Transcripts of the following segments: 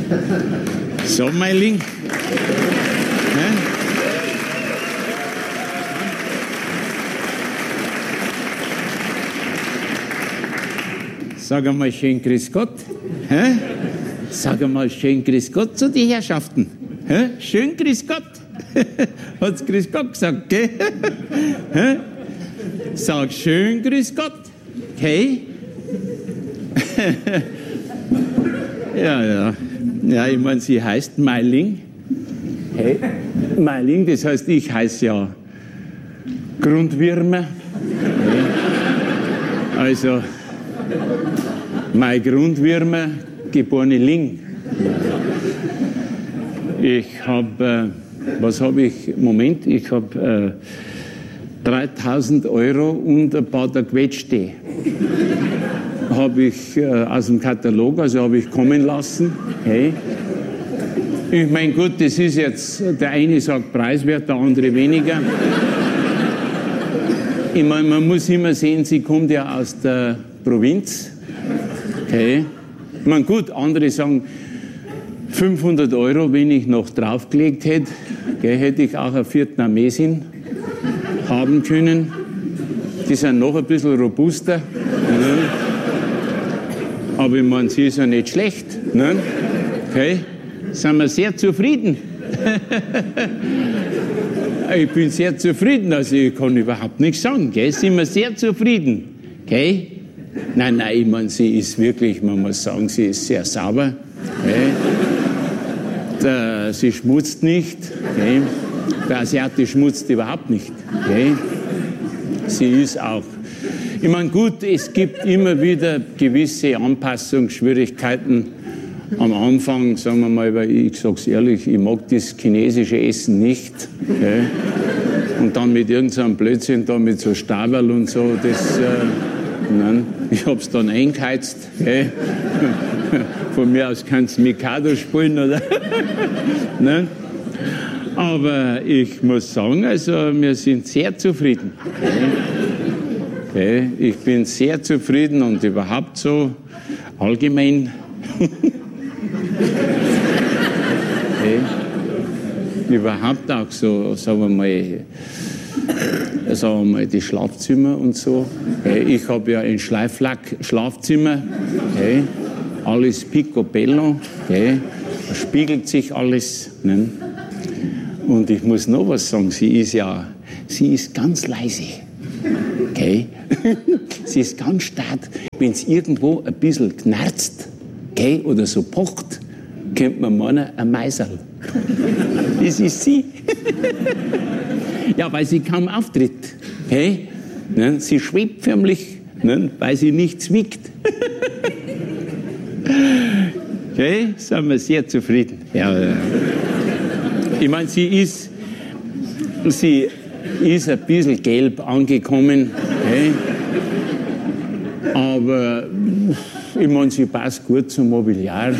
So, Meiling. Sag einmal schön Grüß Gott. Sag einmal schön Grüß Gott zu den Herrschaften. Schön Grüß Gott. Hat's Grüß Gott gesagt, gell? Sag schön Grüß Gott. Okay? Ja, ich meine, sie heißt Meiling. Hey, Meiling, das heißt, ich heiße ja Grundwürmer. Also, mein Grundwürmer, geborene Ling. Ich habe, was habe ich? Moment, ich habe 3.000 € und ein paar der Quetschte. Habe ich aus dem Katalog, also habe ich kommen lassen. Hey. Ich meine, gut, das ist jetzt, der eine sagt preiswert, der andere weniger. Ich meine, man muss immer sehen, sie kommt ja aus der Provinz. Okay. Ich meine, gut, andere sagen 500 €, wenn ich noch draufgelegt hätte, okay, hätte ich auch eine Vietnamesin haben können. Die sind noch ein bisschen robuster. Ne? Aber ich meine, sie ist ja nicht schlecht. Ne? Okay. Sind wir sehr zufrieden. Ich bin sehr zufrieden, also ich kann überhaupt nichts sagen. Gell? Sind wir sehr zufrieden. Okay? Nein, ich meine, sie ist wirklich, man muss sagen, sie ist sehr sauber. Okay? Sie schmutzt nicht. Okay? Der Asiate schmutzt überhaupt nicht. Okay? Sie ist auch. Ich meine, gut, es gibt immer wieder gewisse Anpassungsschwierigkeiten. Am Anfang, sagen wir mal, weil ich sage es ehrlich, ich mag das chinesische Essen nicht. Okay? Und dann mit irgendeinem Blödsinn, da mit so Stabel und so, das, nein, ich habe es dann eingeheizt. Okay? Von mir aus kannst du Mikado spielen, oder? Nein? Aber ich muss sagen, also wir sind sehr zufrieden. Okay? Ich bin sehr zufrieden und überhaupt so allgemein. Okay. Überhaupt auch so, sagen wir mal, die Schlafzimmer und so. Okay. Ich habe ja ein Schleiflack-Schlafzimmer. Okay. Alles picobello. Okay. Da spiegelt sich alles. Ne? Und ich muss noch was sagen, sie ist ganz leise. Okay. Sie ist ganz stark. Wenn es irgendwo ein bisschen knarzt, okay, oder so pocht, könnte man meinen, ein Meiserl. Das ist sie. Ja, weil sie kaum auftritt. Okay? Ne? Sie schwebt förmlich, ne? Weil sie nichts wiegt. Okay? Sind wir sehr zufrieden. Ja. Ich meine, sie ist ein bisschen gelb angekommen. Okay? Aber ich meine, sie passt gut zum Mobiliar.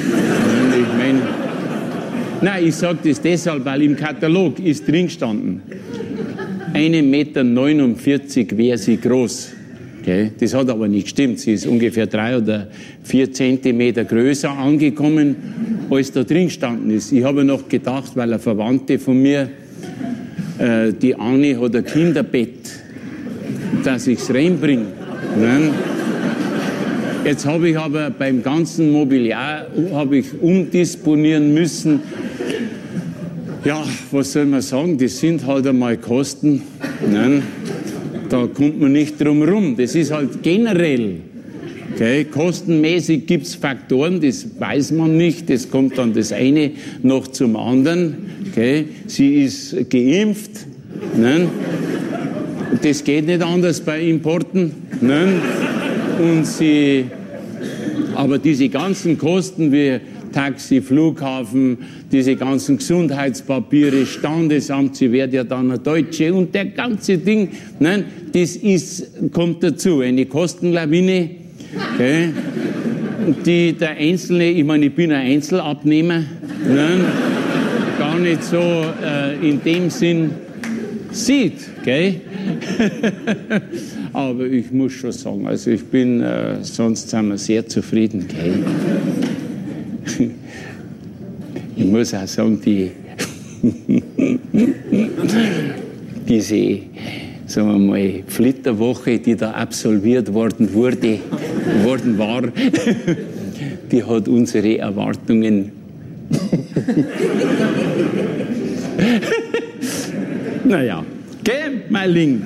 Ich sage das deshalb, weil im Katalog ist drin gestanden, 1,49 Meter wäre sie groß. Okay? Das hat aber nicht gestimmt. Sie ist ungefähr 3 oder 4 Zentimeter größer angekommen, als da drin gestanden ist. Ich habe noch gedacht, weil eine Verwandte von mir, die Anni, hat ein Kinderbett, dass ich es reinbringe. Jetzt habe ich aber beim ganzen Mobiliar umdisponieren müssen. Ja, was soll man sagen, das sind halt einmal Kosten. Nein, da kommt man nicht drum rum. Das ist halt generell. Okay, kostenmäßig gibt es Faktoren, das weiß man nicht. Das kommt dann das eine noch zum anderen. Okay, sie ist geimpft. Nein, das geht nicht anders bei Importen. Nein. Und aber diese ganzen Kosten wie Taxi, Flughafen, diese ganzen Gesundheitspapiere, Standesamt, sie wird ja dann eine Deutsche und der ganze Ding, nein, kommt dazu, eine Kostenlawine, okay, die der Einzelne, ich meine, ich bin ein Einzelabnehmer, nein, gar nicht so in dem Sinn sieht, okay. Aber ich muss schon sagen, also ich bin, sonst sind wir sehr zufrieden. Okay? Ich muss auch sagen, diese, sagen wir mal, Flitterwoche, die da absolviert worden war, die hat unsere Erwartungen naja, gell, Meiling?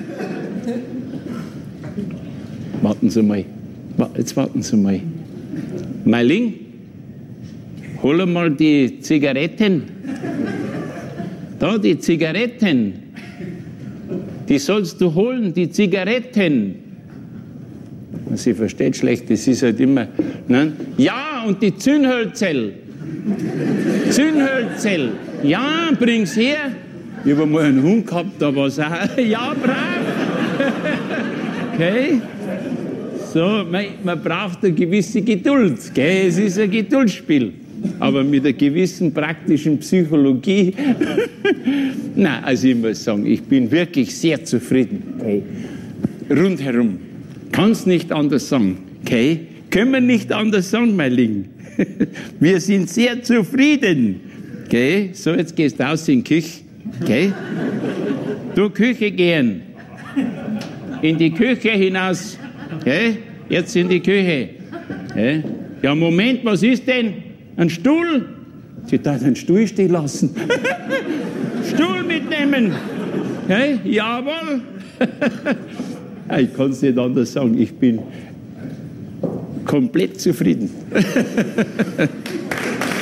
Warten Sie mal. Jetzt warten Sie mal. Meiling, hol mal die Zigaretten. Da, die Zigaretten. Die sollst du holen, die Zigaretten. Sie versteht schlecht, das ist halt immer. Ne? Ja, und die Zündhölzel. Zündhölzel. Ja, bring's her. Ich habe mal einen Hund gehabt, da war es auch. Ja, brav. Okay. So, man braucht eine gewisse Geduld. Gell? Es ist ein Geduldsspiel. Aber mit einer gewissen praktischen Psychologie. Nein, also ich muss sagen, ich bin wirklich sehr zufrieden. Okay. Rundherum. Kann's nicht anders sagen. Okay. Können wir nicht anders sagen, mein Lieben. Wir sind sehr zufrieden. Okay. So, jetzt gehst du aus in die Küche. Okay. Du Küche gehen. In die Küche hinaus. Okay. Jetzt in die Küche. Okay. Ja, Moment, was ist denn? Ein Stuhl? Sie darf einen Stuhl stehen lassen. Stuhl mitnehmen. Okay. Jawohl. Ich kann es nicht anders sagen. Ich bin komplett zufrieden.